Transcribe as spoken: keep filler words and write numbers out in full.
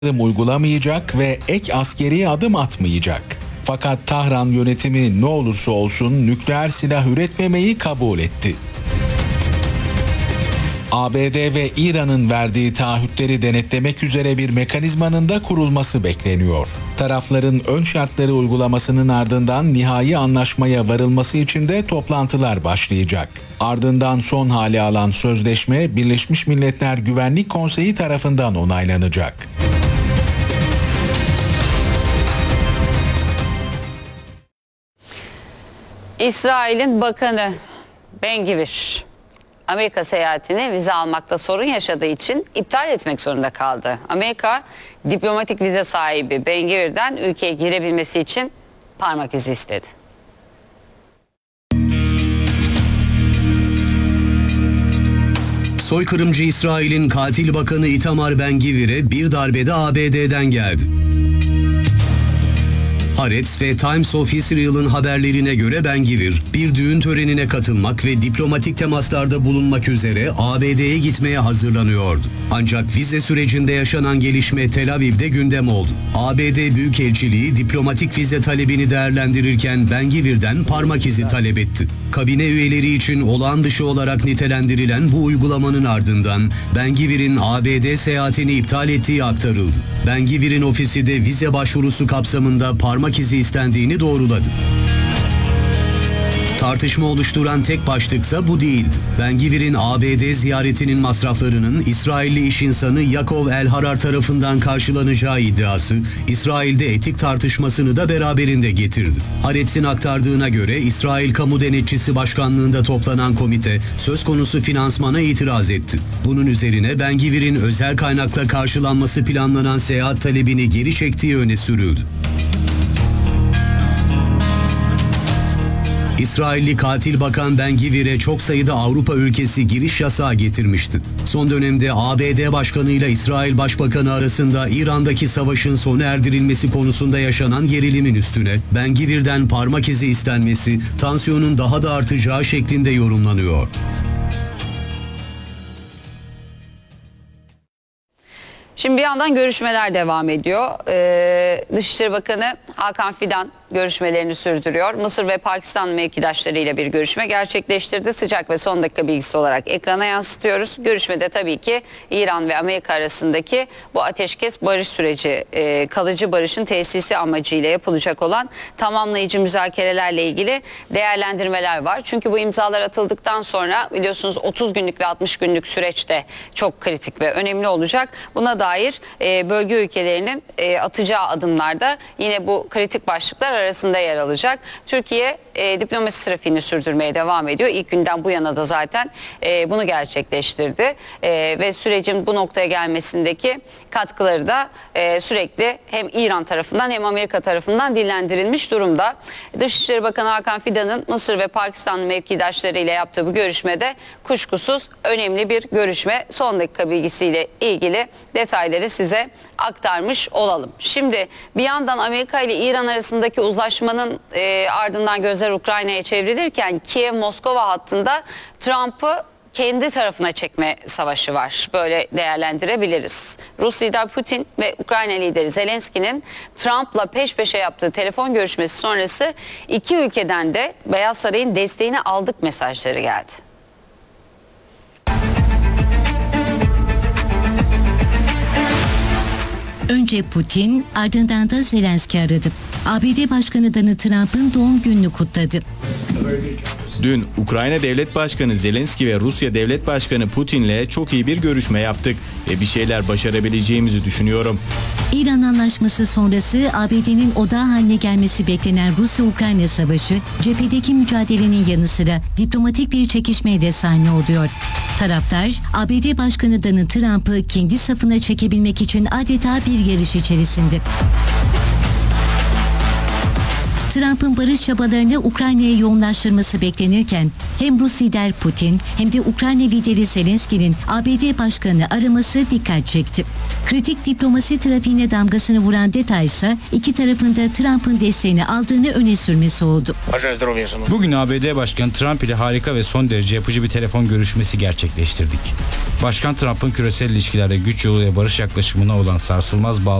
uygulamayacak ve ek askeri adım atmayacak. Fakat Tahran yönetimi ne olursa olsun nükleer silah üretmemeyi kabul etti. A B D ve İran'ın verdiği taahhütleri denetlemek üzere bir mekanizmanın da kurulması bekleniyor. Tarafların ön şartları uygulamasının ardından nihai anlaşmaya varılması için de toplantılar başlayacak. Ardından son hali alan sözleşme Birleşmiş Milletler Güvenlik Konseyi tarafından onaylanacak. İsrail'in bakanı Ben-Gvir, Amerika seyahatini vize almakta sorun yaşadığı için iptal etmek zorunda kaldı. Amerika, diplomatik vize sahibi Ben-Gvir'den ülkeye girebilmesi için parmak izi istedi. Soykırımcı İsrail'in katil bakanı Itamar Ben-Gvir'e bir darbede A B D'den geldi. Haaretz ve Times of Israel'ın haberlerine göre Ben-Gvir, bir düğün törenine katılmak ve diplomatik temaslarda bulunmak üzere A B D'ye gitmeye hazırlanıyordu. Ancak vize sürecinde yaşanan gelişme Tel Aviv'de gündem oldu. A B D Büyükelçiliği diplomatik vize talebini değerlendirirken Ben-Gvir'den parmak izi talep etti. Kabine üyeleri için olağan dışı olarak nitelendirilen bu uygulamanın ardından Ben-Gvir'in A B D seyahatini iptal ettiği aktarıldı. Ben-Gvir'in ofisi de vize başvurusu kapsamında parmak izi istendiğini doğruladı. Tartışma oluşturan tek başlıksa bu değildi. Ben-Gvir'in A B D ziyaretinin masraflarının İsrailli iş insanı Yakov El-Harar tarafından karşılanacağı iddiası, İsrail'de etik tartışmasını da beraberinde getirdi. Haaretz'in aktardığına göre İsrail Kamu Denetçisi Başkanlığı'nda toplanan komite söz konusu finansmana itiraz etti. Bunun üzerine Ben-Gvir'in özel kaynakla karşılanması planlanan seyahat talebini geri çektiği öne sürüldü. İsrailli katil bakan Ben-Gvir'e çok sayıda Avrupa ülkesi giriş yasağı getirmişti. Son dönemde A B D Başkanı ile İsrail Başbakanı arasında İran'daki savaşın sona erdirilmesi konusunda yaşanan gerilimin üstüne Ben-Gvir'den parmak izi istenmesi tansiyonun daha da artacağı şeklinde yorumlanıyor. Şimdi bir yandan görüşmeler devam ediyor. Ee, Dışişleri Bakanı Hakan Fidan görüşmelerini sürdürüyor. Mısır ve Pakistan mevkidaşlarıyla bir görüşme gerçekleştirdi. Sıcak ve son dakika bilgisi olarak ekrana yansıtıyoruz. Görüşmede tabii ki İran ve Amerika arasındaki bu ateşkes barış süreci, e, kalıcı barışın tesisi amacıyla yapılacak olan tamamlayıcı müzakerelerle ilgili değerlendirmeler var. Çünkü bu imzalar atıldıktan sonra biliyorsunuz otuz günlük ve altmış günlük süreçte çok kritik ve önemli olacak. Buna dair e, bölge ülkelerinin e, atacağı adımlarda yine bu kritik başlıklar arasında yer alacak. Türkiye e, diplomasi trafiğini sürdürmeye devam ediyor. İlk günden bu yana da zaten e, bunu gerçekleştirdi. E, ve sürecin bu noktaya gelmesindeki katkıları da e, sürekli hem İran tarafından hem Amerika tarafından dillendirilmiş durumda. Dışişleri Bakanı Hakan Fidan'ın Mısır ve Pakistan mevkidaşları ile yaptığı bu görüşmede kuşkusuz önemli bir görüşme. Son dakika bilgisiyle ilgili detayları size aktarmış olalım. Şimdi bir yandan Amerika ile İran arasındaki uzlaşmanın e, ardından gözler Ukrayna'ya çevrilirken Kiev-Moskova hattında Trump'ı kendi tarafına çekme savaşı var. Böyle değerlendirebiliriz. Rus lider Putin ve Ukrayna lideri Zelenski'nin Trump'la peş peşe yaptığı telefon görüşmesi sonrası iki ülkeden de Beyaz Saray'ın desteğini aldık mesajları geldi. Önce Putin, ardından da Zelenski aradı. A B D Başkanı Donald Trump'ın doğum gününü kutladı. Dün Ukrayna Devlet Başkanı Zelenski ve Rusya Devlet Başkanı Putin'le çok iyi bir görüşme yaptık ve bir şeyler başarabileceğimizi düşünüyorum. İran anlaşması sonrası A B D'nin odağı haline gelmesi beklenen Rusya-Ukrayna savaşı, cephedeki mücadelenin yanı sıra diplomatik bir çekişmeye de sahne oluyor. Taraftar, A B D Başkanı Donald Trump'ı kendi safına çekebilmek için adeta bir yarış içerisinde. Trump'ın barış çabalarını Ukrayna'ya yoğunlaştırması beklenirken hem Rus lider Putin hem de Ukrayna lideri Zelenski'nin A B D Başkanı araması dikkat çekti. Kritik diplomasi trafiğine damgasını vuran detay ise iki tarafın da Trump'ın desteğini aldığını öne sürmesi oldu. Bugün A B D Başkanı Trump ile harika ve son derece yapıcı bir telefon görüşmesi gerçekleştirdik. Başkan Trump'ın küresel ilişkilerde güç yoluyla barış yaklaşımına olan sarsılmaz bağ